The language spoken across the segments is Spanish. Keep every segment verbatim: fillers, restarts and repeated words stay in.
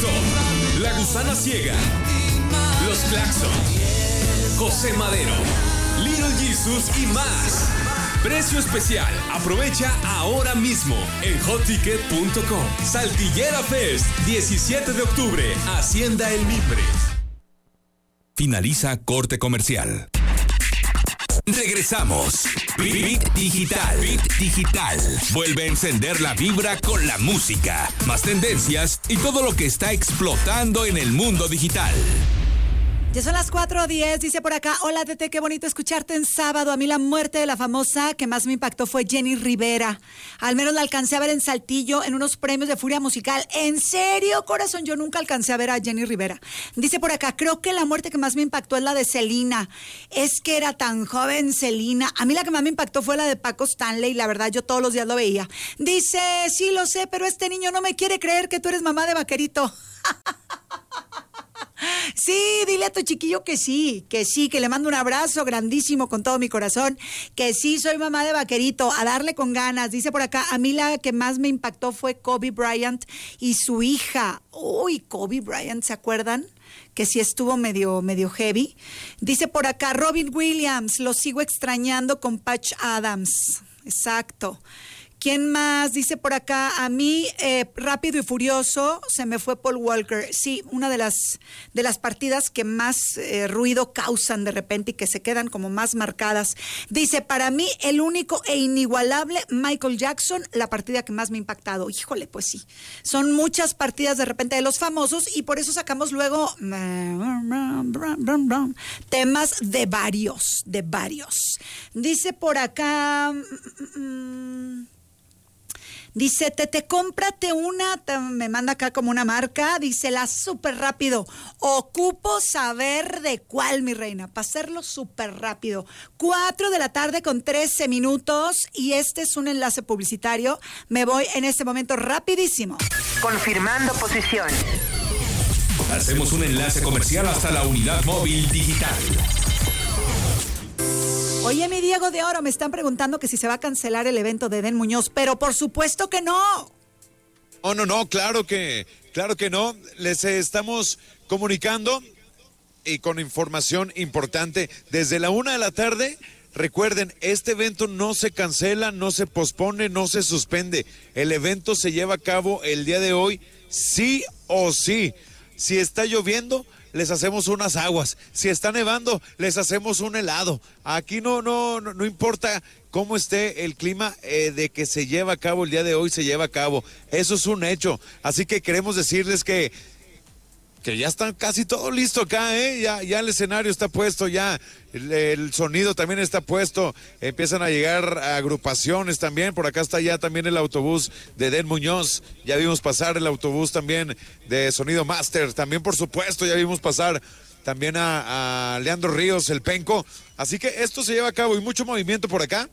Top, La Gusana Ciega, Los Claxon, José Madero, Little Jesus y más. Precio especial. Aprovecha ahora mismo en hot ticket punto com. Saltillera Fest, diecisiete de octubre, Hacienda El Mimbre. Finaliza corte comercial. Regresamos. Bit Digital. Bit Digital. Vuelve a encender la vibra con la música, más tendencias y todo lo que está explotando en el mundo digital. Ya son las cuatro diez, dice por acá, hola Tete, qué bonito escucharte en sábado. A mí la muerte de la famosa que más me impactó fue Jenny Rivera. Al menos la alcancé a ver en Saltillo en unos premios de Furia Musical. ¿En serio, corazón? Yo nunca alcancé a ver a Jenny Rivera. Dice por acá, creo que la muerte que más me impactó es la de Selena. Es que era tan joven Selena. A mí la que más me impactó fue la de Paco Stanley. La verdad, yo todos los días lo veía. Dice, sí lo sé, pero este niño no me quiere creer que tú eres mamá de Vaquerito. Sí, dile a tu chiquillo que sí, que sí, que le mando un abrazo grandísimo con todo mi corazón, que sí, soy mamá de Vaquerito, a darle con ganas. Dice por acá, a mí la que más me impactó fue Kobe Bryant y su hija. Uy, Kobe Bryant, ¿se acuerdan? Que sí estuvo medio, medio heavy. Dice por acá, Robin Williams, lo sigo extrañando con Patch Adams. Exacto. ¿Quién más? Dice por acá, a mí, eh, Rápido y Furioso, se me fue Paul Walker. Sí, una de las, de las partidas que más eh, ruido causan de repente y que se quedan como más marcadas. Dice, para mí, el único e inigualable Michael Jackson, la partida que más me ha impactado. Híjole, pues sí. Son muchas partidas de repente de los famosos y por eso sacamos luego temas de varios, de varios. Dice por acá... Mm, Dice, Tete, cómprate una, te, me manda acá como una marca, dice, la súper rápido. Ocupo saber de cuál, mi reina, para hacerlo súper rápido. Cuatro de la tarde con trece minutos y este es un enlace publicitario. Me voy en este momento rapidísimo. Confirmando posición. Hacemos un enlace comercial hasta la unidad móvil digital. Oye, mi Diego de Oro, me están preguntando que si se va a cancelar el evento de Edén Muñoz, pero por supuesto que no. No, no, no, claro que, claro que no. Les estamos comunicando y con información importante desde la una de la tarde. Recuerden, este evento no se cancela, no se pospone, no se suspende. El evento se lleva a cabo el día de hoy, sí o sí. Si está lloviendo, les hacemos unas aguas. Si está nevando, les hacemos un helado. Aquí no, no, no, no importa cómo esté el clima, eh, de que se lleva a cabo el día de hoy, se lleva a cabo. Eso es un hecho. Así que queremos decirles que que ya está casi todo listo acá, ¿eh? Ya, ya el escenario está puesto, ya el, el sonido también está puesto, empiezan a llegar agrupaciones también, por acá está ya también el autobús de Edén Muñoz, ya vimos pasar el autobús también de Sonido Master, también por supuesto ya vimos pasar también a, a Leandro Ríos, el Penco, así que esto se lleva a cabo y mucho movimiento por acá.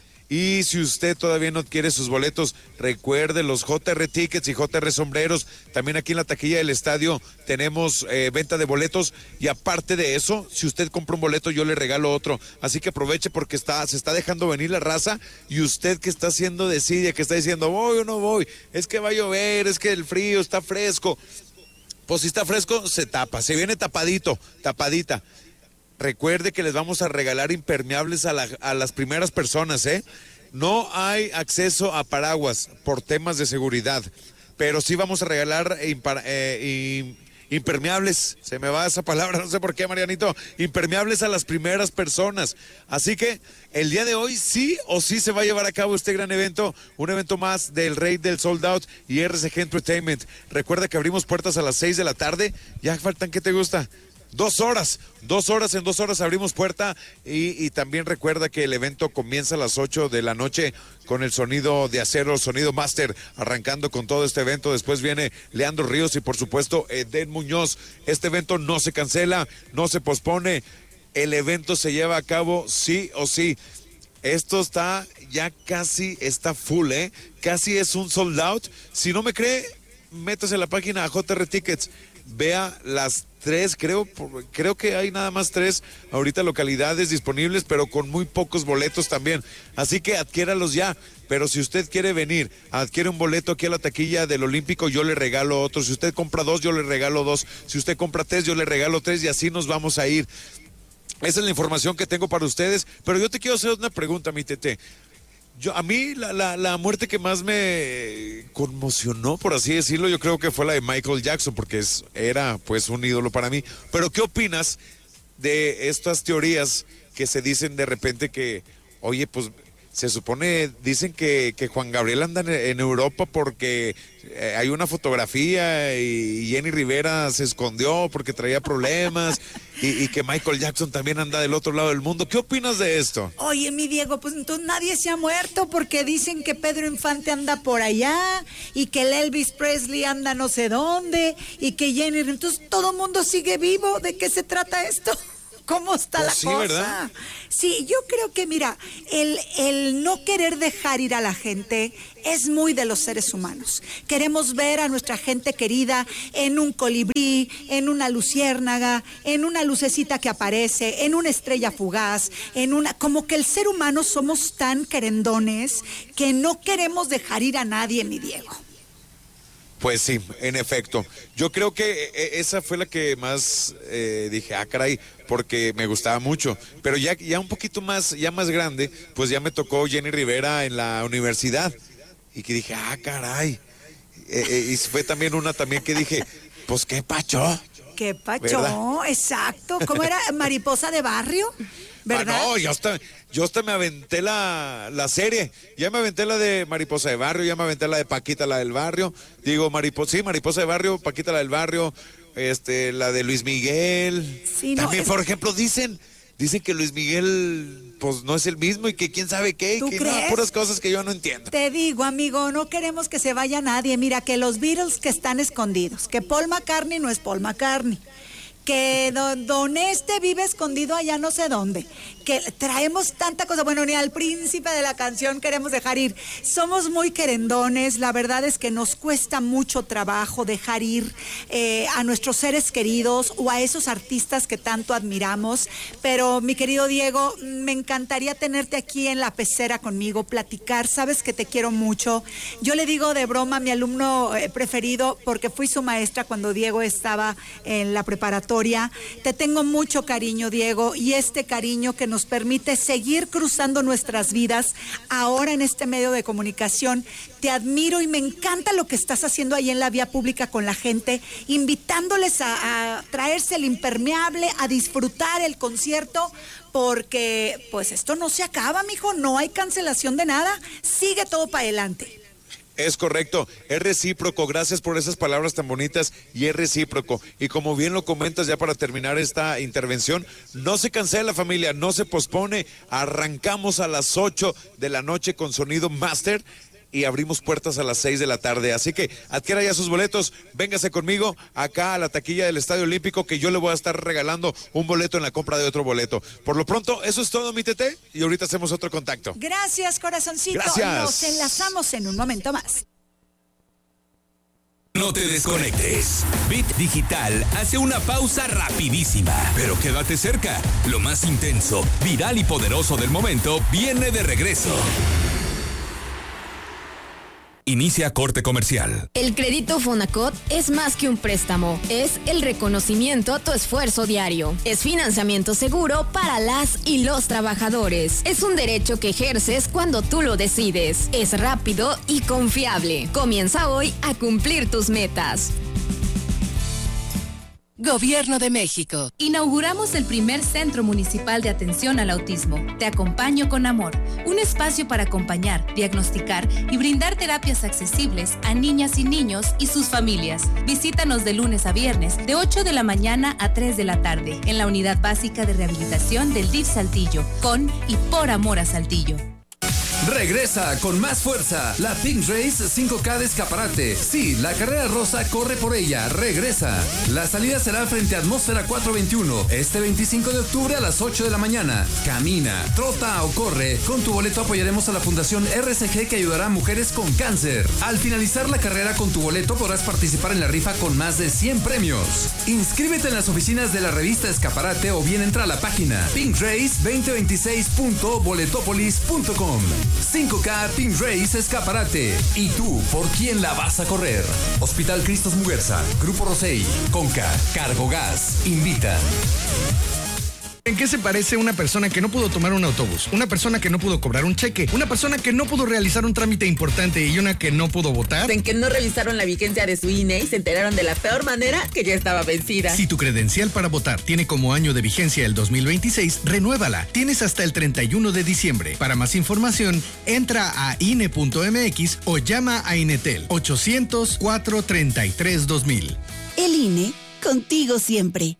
Y si usted todavía no quiere sus boletos, recuerde los J R Tickets y J R Sombreros. También aquí en la taquilla del estadio tenemos eh, venta de boletos. Y aparte de eso, si usted compra un boleto, yo le regalo otro. Así que aproveche porque está, se está dejando venir la raza. Y usted que está haciendo desidia, que está diciendo, voy o no voy, es que va a llover, es que el frío está fresco. Pues si está fresco, se tapa, se viene tapadito, tapadita. Recuerde que les vamos a regalar impermeables a, la, a las primeras personas, ¿eh? No hay acceso a paraguas por temas de seguridad, pero sí vamos a regalar impar, eh, impermeables, se me va esa palabra, no sé por qué, Marianito, impermeables a las primeras personas. Así que el día de hoy sí o sí se va a llevar a cabo este gran evento, un evento más del Rey del Sold Out y R C G Entertainment. Recuerda que abrimos puertas a las seis de la tarde, ya faltan, ¿qué te gusta? Dos horas, dos horas, en dos horas abrimos puerta y, y también recuerda que el evento comienza a las ocho de la noche con el sonido de acero, sonido master, arrancando con todo este evento. Después viene Leandro Ríos y por supuesto Edén Muñoz. Este evento no se cancela, no se pospone, el evento se lleva a cabo sí o sí. Esto está ya casi, está full, ¿eh? Casi es un sold out. Si no me cree, métase a la página J R Tickets, vea las tres, creo, creo que hay nada más tres ahorita localidades disponibles, pero con muy pocos boletos también. Así que adquiéralos ya. Pero si usted quiere venir, adquiere un boleto aquí a la taquilla del Olímpico, yo le regalo otro. Si usted compra dos, yo le regalo dos. Si usted compra tres, yo le regalo tres y así nos vamos a ir. Esa es la información que tengo para ustedes. Pero yo te quiero hacer una pregunta, mi Tete. Yo, a mí la, la, la muerte que más me conmocionó, por así decirlo, yo creo que fue la de Michael Jackson, porque es, era pues un ídolo para mí. Pero ¿qué opinas de estas teorías que se dicen de repente que, oye, pues se supone, dicen que, que Juan Gabriel anda en, en Europa porque eh, hay una fotografía y Jenny Rivera se escondió porque traía problemas y, y que Michael Jackson también anda del otro lado del mundo? ¿Qué opinas de esto? Oye, mi Diego, pues entonces nadie se ha muerto porque dicen que Pedro Infante anda por allá y que el Elvis Presley anda no sé dónde y que Jenny... Entonces todo el mundo sigue vivo. ¿De qué se trata esto? ¿Cómo está pues la sí, cosa? ¿verdad? Sí, yo creo que, mira, el, el no querer dejar ir a la gente es muy de los seres humanos. Queremos ver a nuestra gente querida en un colibrí, en una luciérnaga, en una lucecita que aparece, en una estrella fugaz, en una... Como que el ser humano somos tan querendones que no queremos dejar ir a nadie, mi Diego. Pues sí, en efecto. Yo creo que esa fue la que más eh, dije, ah, caray, porque me gustaba mucho. Pero ya, ya un poquito más, ya más grande, pues ya me tocó Jenny Rivera en la universidad. Y que dije, ah, caray. Eh, eh, y fue también una también que dije, pues qué pacho. Qué pacho, exacto. ¿Cómo era? Mariposa de barrio, ¿verdad? Ah, no, yo hasta, yo hasta me aventé la, la serie. Ya me aventé la de Mariposa de Barrio, ya me aventé la de Paquita, la del barrio. Digo, Mariposa, sí, Mariposa de Barrio, Paquita, la del barrio, este, la de Luis Miguel. Sí, no, también, es... por ejemplo, dicen, dicen que Luis Miguel, pues no es el mismo y que quién sabe qué, y que no, puras cosas que yo no entiendo. Te digo, amigo, no queremos que se vaya nadie. Mira, que los Beatles que están escondidos, que Paul McCartney no es Paul McCartney, que don, don este vive escondido allá no sé dónde, que traemos tanta cosa, bueno, ni al príncipe de la canción queremos dejar ir. Somos muy querendones, la verdad es que nos cuesta mucho trabajo dejar ir eh, a nuestros seres queridos o a esos artistas que tanto admiramos, pero mi querido Diego, me encantaría tenerte aquí en la pecera conmigo, platicar, sabes que te quiero mucho. Yo le digo de broma a mi alumno eh, preferido, porque fui su maestra cuando Diego estaba en la preparatoria. Te tengo mucho cariño, Diego, y este cariño que nos permite seguir cruzando nuestras vidas ahora en este medio de comunicación. Te admiro y me encanta lo que estás haciendo ahí en la vía pública con la gente, invitándoles a, a traerse el impermeable, a disfrutar el concierto, porque pues esto no se acaba, mijo, no hay cancelación de nada, sigue todo para adelante. Es correcto, es recíproco, gracias por esas palabras tan bonitas y es recíproco. Y como bien lo comentas ya para terminar esta intervención, no se cancela, familia, no se pospone, arrancamos a las ocho de la noche con sonido máster y abrimos puertas a las seis de la tarde, así que adquiera ya sus boletos, véngase conmigo acá a la taquilla del Estadio Olímpico que yo le voy a estar regalando un boleto en la compra de otro boleto. Por lo pronto, eso es todo, mi Tete, y ahorita hacemos otro contacto. Gracias, corazoncito. Gracias. Nos enlazamos en un momento más. No te desconectes. Bit Digital hace una pausa rapidísima, pero quédate cerca. Lo más intenso, viral y poderoso del momento viene de regreso. Inicia corte comercial. El crédito Fonacot es más que un préstamo, es el reconocimiento a tu esfuerzo diario. Es financiamiento seguro para las y los trabajadores. Es un derecho que ejerces cuando tú lo decides. Es rápido y confiable. Comienza hoy a cumplir tus metas. Gobierno de México. Inauguramos el primer Centro Municipal de Atención al Autismo. Te acompaño con amor. Un espacio para acompañar, diagnosticar y brindar terapias accesibles a niñas y niños y sus familias. Visítanos de lunes a viernes, de ocho de la mañana a tres de la tarde, en la Unidad Básica de Rehabilitación del D I F Saltillo, con y por amor a Saltillo. Regresa con más fuerza la Pink Race cinco K de Escaparate. Sí, la carrera rosa corre por ella. Regresa. La salida será frente a Atmósfera cuatrocientos veintiuno este veinticinco de octubre a las ocho de la mañana. Camina, trota o corre. Con tu boleto apoyaremos a la Fundación R C G que ayudará a mujeres con cáncer. Al finalizar la carrera con tu boleto podrás participar en la rifa con más de cien premios. Inscríbete en las oficinas de la revista Escaparate o bien entra a la página pink race veinte veintiséis punto boletopolis punto com. cinco K Pink Race Escaparate. ¿Y tú, por quién la vas a correr? Hospital Cristos Muguerza, Grupo Rosell, Conca, Cargo Gas, invitan. ¿En qué se parece una persona que no pudo tomar un autobús? Una persona que no pudo cobrar un cheque, una persona que no pudo realizar un trámite importante y una que no pudo votar. En que no revisaron la vigencia de su I N E y se enteraron de la peor manera que ya estaba vencida. Si tu credencial para votar tiene como año de vigencia el dos mil veintiséis, renuévala. Tienes hasta el treinta y uno de diciembre. Para más información, entra a I N E punto M X o llama a Inetel ochocientos, cuatrocientos treinta y tres, dos mil. El I N E, contigo siempre.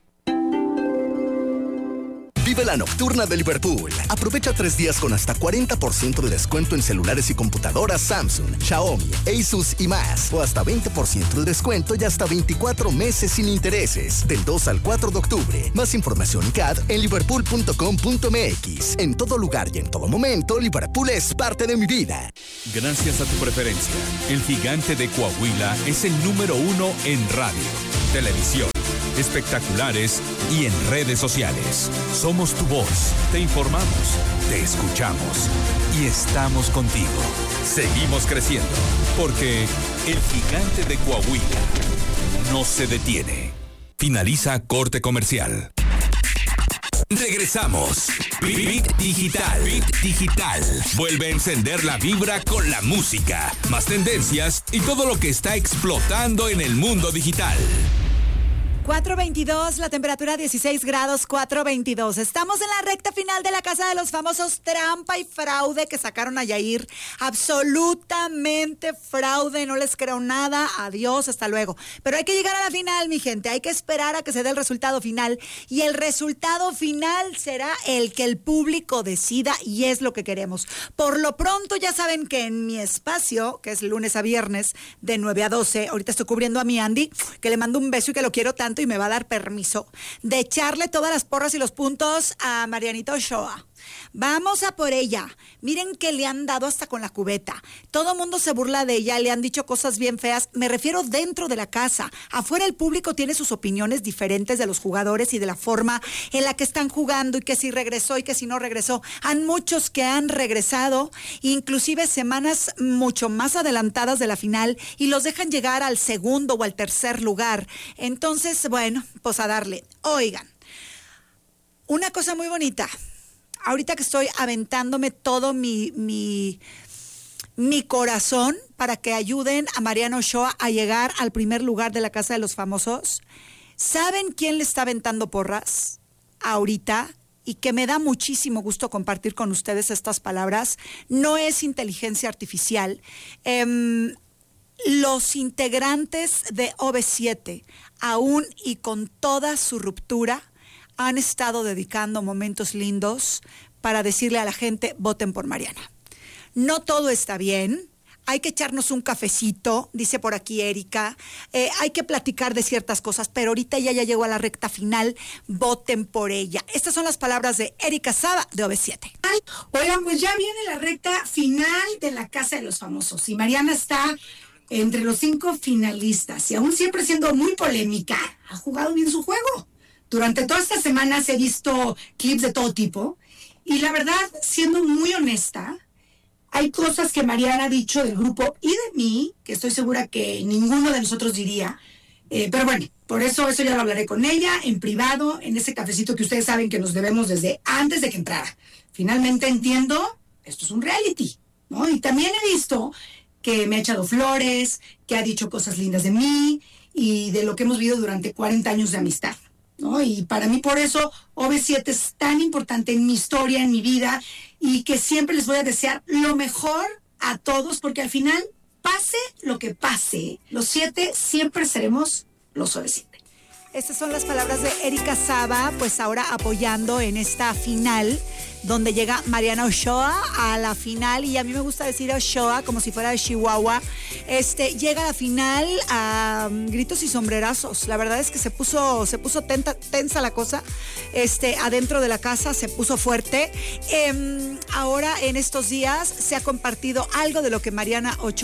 Vive la nocturna de Liverpool. Aprovecha tres días con hasta cuarenta por ciento de descuento en celulares y computadoras Samsung, Xiaomi, Asus y más. O hasta veinte por ciento de descuento y hasta veinticuatro meses sin intereses. Del dos al cuatro de octubre. Más información C A D en liverpool punto com punto M X. En todo lugar y en todo momento, Liverpool es parte de mi vida. Gracias a tu preferencia, el Gigante de Coahuila es el número uno en radio, televisión, espectaculares y en redes sociales. Somos tu voz, te informamos, te escuchamos y estamos contigo. Seguimos creciendo porque el Gigante de Coahuila no se detiene. Finaliza corte comercial. Regresamos. Beat Digital. Beat Digital. Vuelve a encender la vibra con la música, más tendencias y todo lo que está explotando en el mundo digital. cuatro veintidós, la temperatura dieciséis grados, cuatro veintidós. Estamos en la recta final de la Casa de los Famosos, trampa y fraude que sacaron a Yair. Absolutamente fraude, no les creo nada. Adiós, hasta luego. Pero hay que llegar a la final, mi gente. Hay que esperar a que se dé el resultado final. Y el resultado final será el que el público decida y es lo que queremos. Por lo pronto, ya saben que en mi espacio, que es lunes a viernes, de nueve a doce, ahorita estoy cubriendo a mi Andy, que le mando un beso y que lo quiero tanto y me va a dar permiso de echarle todas las porras y los puntos a Marianita Ochoa. Vamos a por ella. Miren que le han dado hasta con la cubeta. Todo mundo se burla de ella, le han dicho cosas bien feas. Me refiero dentro de la casa. Afuera el público tiene sus opiniones diferentes de los jugadores y de la forma en la que están jugando y que si regresó y que si no regresó. Han muchos que han regresado, inclusive semanas mucho más adelantadas de la final y los dejan llegar al segundo o al tercer lugar. Entonces, bueno, pues a darle. Oigan, una cosa muy bonita. Ahorita que estoy aventándome todo mi, mi, mi corazón para que ayuden a Mariana Ochoa a llegar al primer lugar de la Casa de los Famosos, ¿saben quién le está aventando porras ahorita? Y que me da muchísimo gusto compartir con ustedes estas palabras. No es inteligencia artificial. Eh, los integrantes de O V siete, aún y con toda su ruptura, han estado dedicando momentos lindos para decirle a la gente, voten por Mariana. No todo está bien, hay que echarnos un cafecito, dice por aquí Erika, eh, hay que platicar de ciertas cosas, pero ahorita ella ya llegó a la recta final, voten por ella. Estas son las palabras de Erika Saba de O V siete. Oigan, pues ya viene la recta final de la Casa de los Famosos y Mariana está entre los cinco finalistas y aún siempre siendo muy polémica, ha jugado bien su juego. Durante todas estas semanas he visto clips de todo tipo y la verdad, siendo muy honesta, hay cosas que Mariana ha dicho del grupo y de mí, que estoy segura que ninguno de nosotros diría, eh, pero bueno, por eso eso ya lo hablaré con ella en privado, en ese cafecito que ustedes saben que nos debemos desde antes de que entrara. Finalmente entiendo, esto es un reality, ¿no? Y también he visto que me ha echado flores, que ha dicho cosas lindas de mí y de lo que hemos vivido durante cuarenta años de amistad, ¿no? Y para mí por eso O V siete es tan importante en mi historia, en mi vida, y que siempre les voy a desear lo mejor a todos, porque al final, pase lo que pase, los siete siempre seremos los O V siete. Estas son las palabras de Erika Saba, pues ahora apoyando en esta final donde llega Mariana Ochoa a la final, y a mí me gusta decir Ochoa como si fuera de Chihuahua. Este, llega a la final a um, gritos y sombrerazos. La verdad es que se puso, se puso tenta, tensa la cosa. Este, adentro de la casa se puso fuerte. Eh, ahora, en estos días, se ha compartido algo de lo que Mariana Ochoa